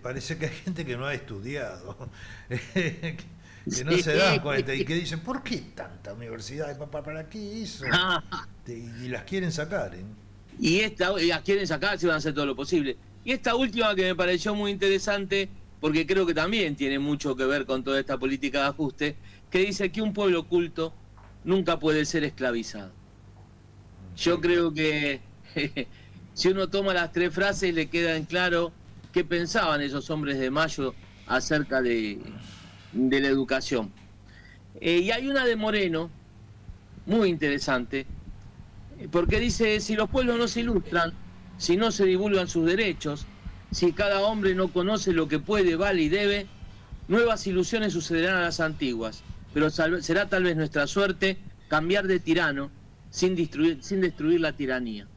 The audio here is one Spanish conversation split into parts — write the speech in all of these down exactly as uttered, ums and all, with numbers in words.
parece que hay gente que no ha estudiado, que no sí. se dan cuenta y que dicen, ¿por qué tanta universidad? ¿Para, para qué eso? Y, y las quieren sacar, ¿eh? Y esta, y las quieren sacar, si van a hacer todo lo posible. Y esta última que me pareció muy interesante, porque creo que también tiene mucho que ver con toda esta política de ajuste, que dice que un pueblo culto nunca puede ser esclavizado. Yo creo que si uno toma las tres frases le queda en claro qué pensaban esos hombres de Mayo acerca de, de la educación. Eh, y hay una de Moreno, muy interesante, porque dice, si los pueblos no se ilustran, si no se divulgan sus derechos, si cada hombre no conoce lo que puede, vale y debe, nuevas ilusiones sucederán a las antiguas, pero será tal vez nuestra suerte cambiar de tirano sin destruir, sin destruir la tiranía.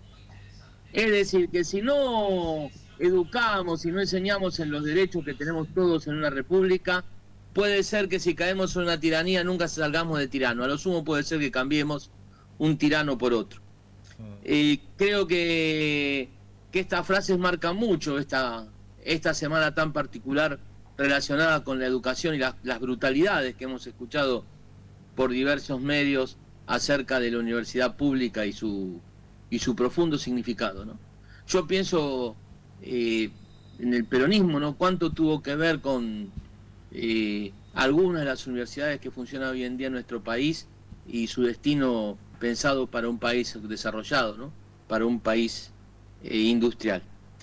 Es decir, que si no educamos y no enseñamos en los derechos que tenemos todos en una república, puede ser que si caemos en una tiranía nunca salgamos de tirano. A lo sumo puede ser que cambiemos un tirano por otro. Eh, creo que, que estas frases marcan mucho esta, esta semana tan particular relacionada con la educación y la, las brutalidades que hemos escuchado por diversos medios acerca de la universidad pública y su, y su profundo significado, ¿no? Yo pienso eh, en el peronismo, ¿no? Cuánto tuvo que ver con eh, algunas de las universidades que funcionan hoy en día en nuestro país y su destino pensado para un país desarrollado, ¿no? Para un país eh, industrial.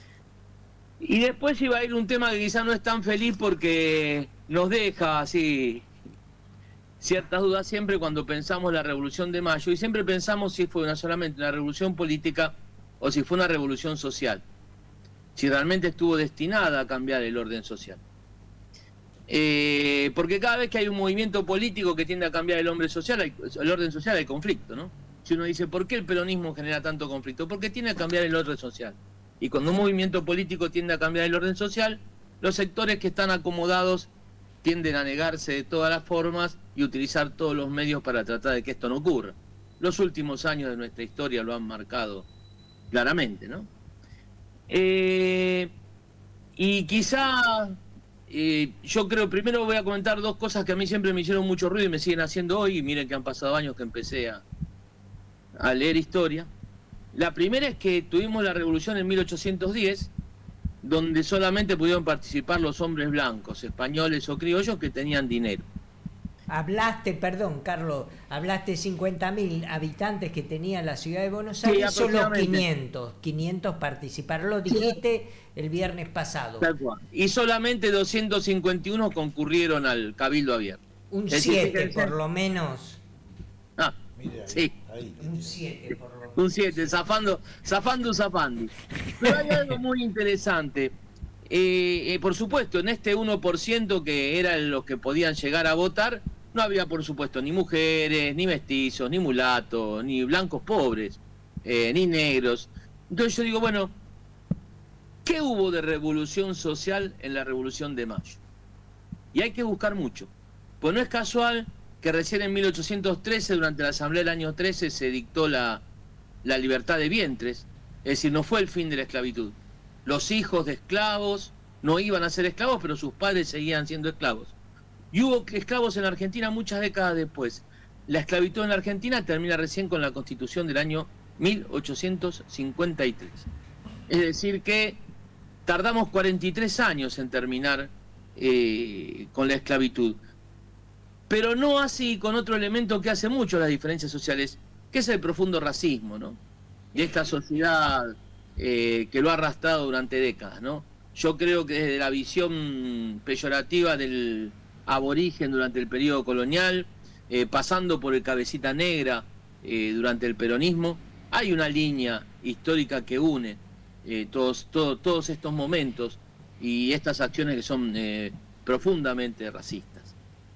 Y después iba a ir un tema que quizás no es tan feliz porque nos deja así ciertas dudas siempre cuando pensamos la Revolución de Mayo, y siempre pensamos si fue una, solamente una revolución política o si fue una revolución social, si realmente estuvo destinada a cambiar el orden social. Eh, porque cada vez que hay un movimiento político que tiende a cambiar el, hombre social, hay, el orden social, hay conflicto, ¿no? Si uno dice, ¿por qué el peronismo genera tanto conflicto? Porque tiende a cambiar el orden social. Y cuando un movimiento político tiende a cambiar el orden social, los sectores que están acomodados tienden a negarse de todas las formas y utilizar todos los medios para tratar de que esto no ocurra. Los últimos años de nuestra historia lo han marcado claramente, ¿no? Eh, y quizá, eh, yo creo, primero voy a comentar dos cosas que a mí siempre me hicieron mucho ruido y me siguen haciendo hoy, y miren que han pasado años que empecé a, a leer historia. La primera es que tuvimos la revolución en mil ochocientos diez, donde solamente pudieron participar los hombres blancos, españoles o criollos que tenían dinero. Hablaste, perdón, Carlos, hablaste de cincuenta mil habitantes que tenía la ciudad de Buenos Aires, sí, solo quinientos, quinientos participaron, lo dijiste sí. El viernes pasado. Tal cual. Y solamente doscientos cincuenta y uno concurrieron al Cabildo Abierto. Un siete por lo menos. Ah, Mira, sí. Ahí, un siete por lo menos. Un siete, zafando, zafando, zafando. Pero hay algo muy interesante. Eh, eh, por supuesto, en este uno por ciento que eran los que podían llegar a votar, no había, por supuesto, ni mujeres, ni mestizos, ni mulatos, ni blancos pobres, eh, ni negros. Entonces yo digo, bueno, ¿qué hubo de revolución social en la Revolución de Mayo? Y hay que buscar mucho. Pues no es casual que recién en mil ochocientos trece, durante la Asamblea del año trece, se dictó la, la libertad de vientres. Es decir, no fue el fin de la esclavitud. Los hijos de esclavos no iban a ser esclavos, pero sus padres seguían siendo esclavos. Y hubo esclavos en Argentina muchas décadas después. La esclavitud en la Argentina termina recién con la Constitución del año mil ochocientos cincuenta y tres. Es decir que tardamos cuarenta y tres años en terminar eh, con la esclavitud. Pero no así con otro elemento que hace mucho las diferencias sociales, que es el profundo racismo, ¿no? Y esta sociedad eh, que lo ha arrastrado durante décadas, ¿no? Yo creo que desde la visión peyorativa del aborigen durante el periodo colonial, eh, pasando por el cabecita negra eh, durante el peronismo, hay una línea histórica que une eh, todos, todo, todos estos momentos y estas acciones que son eh, profundamente racistas.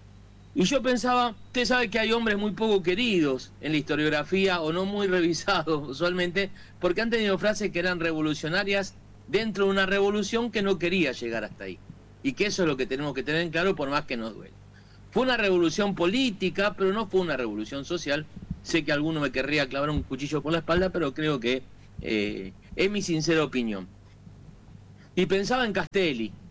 Y yo pensaba, usted sabe que hay hombres muy poco queridos en la historiografía o no muy revisados usualmente, porque han tenido frases que eran revolucionarias dentro de una revolución que no quería llegar hasta ahí. Y que eso es lo que tenemos que tener en claro, por más que nos duele. Fue una revolución política, pero no fue una revolución social. Sé que alguno me querría clavar un cuchillo por la espalda, pero creo que eh, es mi sincera opinión. Y pensaba en Castelli,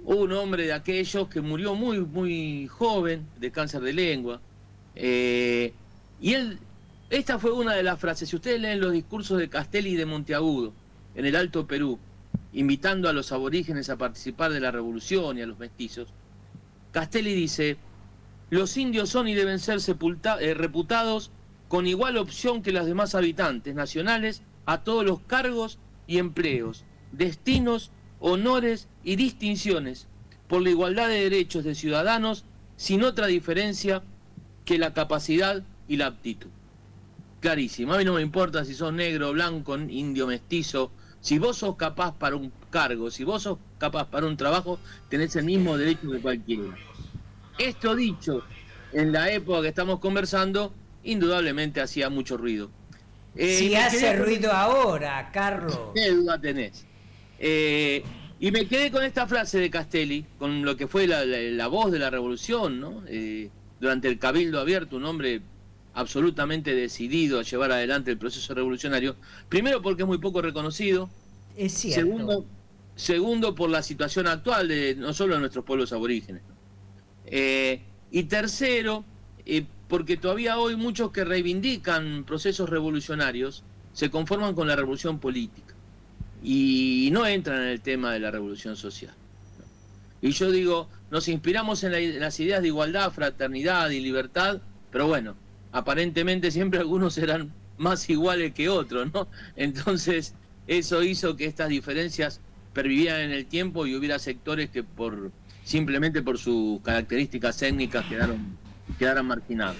un hombre de aquellos que murió muy, muy joven de cáncer de lengua. Eh, y él, esta fue una de las frases. Si ustedes leen los discursos de Castelli y de Monteagudo en el Alto Perú, invitando a los aborígenes a participar de la revolución y a los mestizos, Castelli dice: los indios son y deben ser sepulta eh, reputados con igual opción que los demás habitantes nacionales a todos los cargos y empleos, destinos, honores y distinciones, por la igualdad de derechos de ciudadanos, sin otra diferencia que la capacidad y la aptitud. Clarísimo, a mí no me importa si sos negro, blanco, indio, mestizo, si vos sos capaz para un cargo, si vos sos capaz para un trabajo, tenés el mismo derecho que cualquiera. Esto dicho, en la época que estamos conversando, indudablemente hacía mucho ruido. Eh, si hace quedé... ruido ahora, Carlos. ¿Qué duda tenés? Eh, y me quedé con esta frase de Castelli, con lo que fue la, la, la voz de la revolución, ¿no? Eh, durante el Cabildo Abierto, un hombre absolutamente decidido a llevar adelante el proceso revolucionario. Primero porque es muy poco reconocido. Es cierto. Segundo, segundo por la situación actual de no solo de nuestros pueblos aborígenes. Eh, y tercero, eh, porque todavía hoy muchos que reivindican procesos revolucionarios se conforman con la revolución política y no entran en el tema de la revolución social. Y yo digo, nos inspiramos en, la, en las ideas de igualdad, fraternidad y libertad, pero bueno, aparentemente siempre algunos serán más iguales que otros, ¿no? Entonces, eso hizo que estas diferencias pervivieran en el tiempo y hubiera sectores que por simplemente por sus características étnicas quedaron, quedaron marginados.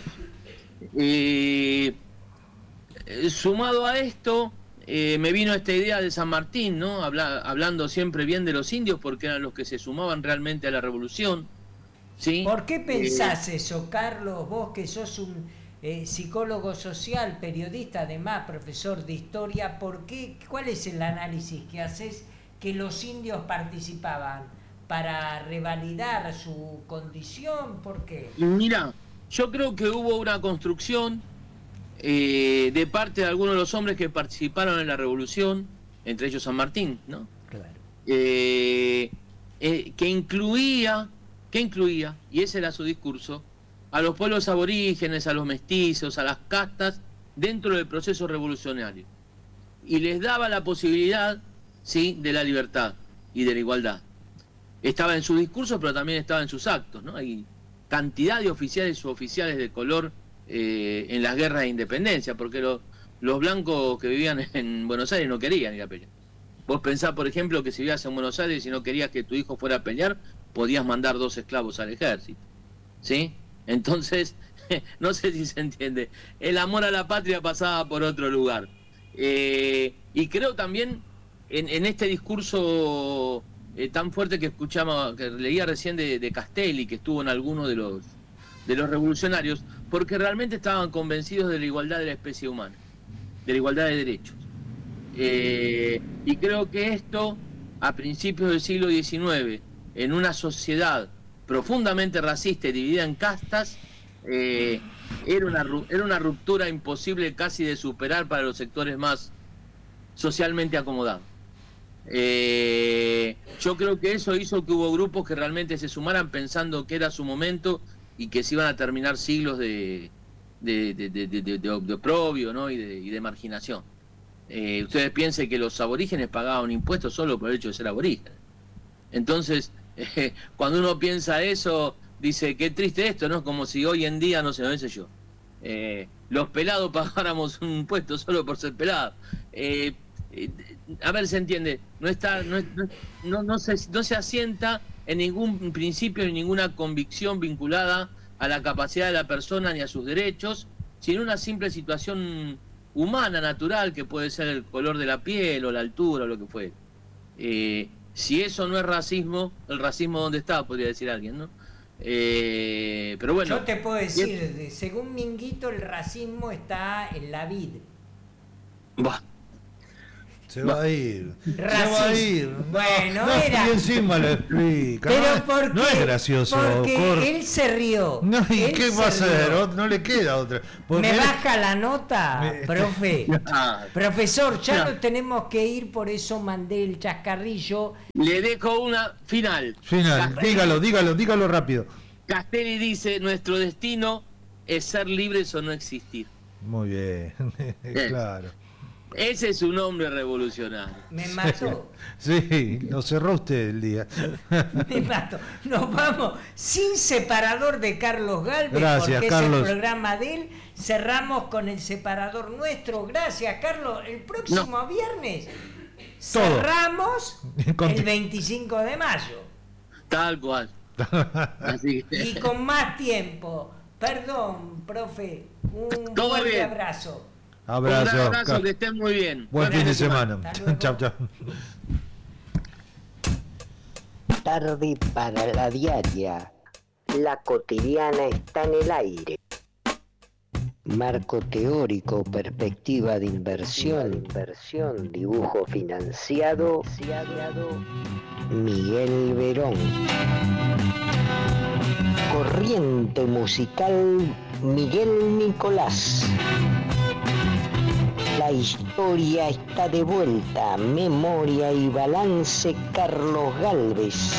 Eh, sumado a esto, eh, me vino esta idea de San Martín, ¿no? Habla, hablando siempre bien de los indios porque eran los que se sumaban realmente a la revolución, ¿sí? ¿Por qué pensás eh, eso, Carlos? Vos que sos un eh, psicólogo social, periodista, además profesor de historia, ¿por qué? ¿Cuál es el análisis que haces que los indios participaban? ¿Para revalidar su condición? ¿Por qué? Mira, yo creo que hubo una construcción eh, de parte de algunos de los hombres que participaron en la revolución, entre ellos San Martín, ¿no? Claro. Eh, eh, que incluía, que incluía, y ese era su discurso, a los pueblos aborígenes, a los mestizos, a las castas, dentro del proceso revolucionario. Y les daba la posibilidad, sí, de la libertad y de la igualdad. Estaba en su discurso, pero también estaba en sus actos, ¿no? Hay cantidad de oficiales y suboficiales de color eh, en las guerras de independencia, porque lo, los blancos que vivían en Buenos Aires no querían ir a pelear. Vos pensás, por ejemplo, que si vivías en Buenos Aires y no querías que tu hijo fuera a pelear, podías mandar dos esclavos al ejército, ¿sí? Entonces, no sé si se entiende. El amor a la patria pasaba por otro lugar. Eh, y creo también en, en este discurso Eh, tan fuerte que escuchamos, que leía recién de, de Castelli, que estuvo en alguno de los de los revolucionarios, porque realmente estaban convencidos de la igualdad de la especie humana, de la igualdad de derechos. Eh, y creo que esto, a principios del siglo diecinueve, en una sociedad profundamente racista y dividida en castas, eh, era una, era una ruptura imposible casi de superar para los sectores más socialmente acomodados. Eh, yo creo que eso hizo que hubo grupos que realmente se sumaran pensando que era su momento y que se iban a terminar siglos de, de, de, de, de, de, de oprobio, ¿no? y, de, y de marginación. Eh, ustedes piensen que los aborígenes pagaban impuestos solo por el hecho de ser aborígenes. Entonces, eh, cuando uno piensa eso, dice, qué triste esto, ¿no? Como si hoy en día, no sé, no sé yo, eh, los pelados pagáramos un impuesto solo por ser pelados. Eh, a ver, se entiende, no está, no, no, no, se, no se asienta en ningún principio ni ninguna convicción vinculada a la capacidad de la persona ni a sus derechos, sino una simple situación humana, natural, que puede ser el color de la piel o la altura o lo que fuera. Eh, si eso no es racismo, el racismo ¿dónde está? Podría decir alguien, ¿no? Eh, pero bueno. Yo te puedo decir, es... según Minguito, el racismo está en la vid. Bah. Se va a ir. Racista. Se va a ir. No, bueno, no, era. Y encima lo explica. Pero no, porque, no es gracioso. Porque Cor... él se rió. No, ¿y él qué va a hacer? No le queda otra. Porque ¿Me él... baja la nota, Me... profe? Ah. Profesor, ya No. no tenemos que ir, por eso mandé el chascarrillo. Le dejo una final. Final, Castelli, dígalo, dígalo, dígalo rápido. Castelli dice, nuestro destino es ser libres o no existir. Muy bien, claro. Ese es un hombre revolucionario. Me mató. Sí, lo cerró usted el día. Me mató. Nos vamos sin separador de Carlos Gálvez, Gracias, porque Carlos. es el programa de él. Cerramos con el separador nuestro. Gracias, Carlos. El próximo No. viernes Todo. cerramos Con- el veinticinco de mayo. Tal cual. Así que... Y con más tiempo. Perdón, profe. Un Todo fuerte bien. abrazo. Abrazo. Un gran abrazo, Car- que estén muy bien. Buen Buena fin de semana. semana. Hasta luego. Chao, chao. Tarde para la diaria. La cotidiana está en el aire. Marco teórico, perspectiva de inversión, inversión, dibujo financiado, Miguel Verón. Corriente musical, Miguel Nicolás. La historia está de vuelta, memoria y balance, Carlos Gálvez.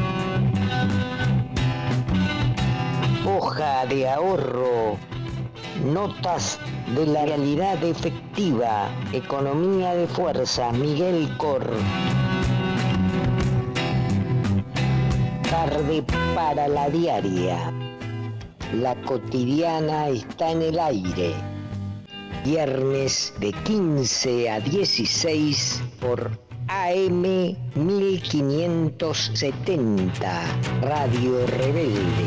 Hoja de ahorro, notas de la realidad efectiva, economía de fuerza, Miguel Cor. Tarde para la diaria. La cotidiana está en el aire. Viernes de quince a dieciséis por A M mil quinientos setenta, Radio Rebelde.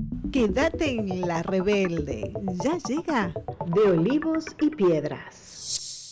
Quédate en La Rebelde. Ya llega De Olivos y Piedras.